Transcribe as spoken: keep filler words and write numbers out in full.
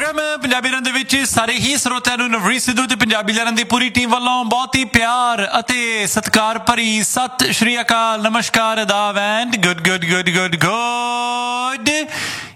programme Punjabi ਲਹਿਰਾਂ ਦੇ ਵਿੱਚ ਸਾਰੇ ਹੀ ਸਰੋਤਿਆਂ ਨੂੰ ਨਵਰੀਤ ਸਿੱਧੂ ਤੇ ਪੰਜਾਬੀ ਲਹਿਰਾਂ ਦੀ ਪੂਰੀ ਟੀਮ ਵੱਲੋਂ ਬਹੁਤ ਹੀ ਪਿਆਰ ਅਤੇ ਸਤਿਕਾਰ ਭਰੀ ਸਤਿ ਸ਼੍ਰੀ ਅਕਾਲ, ਨਮਸਕਾਰ, ਆਦਾਬ and good good good good good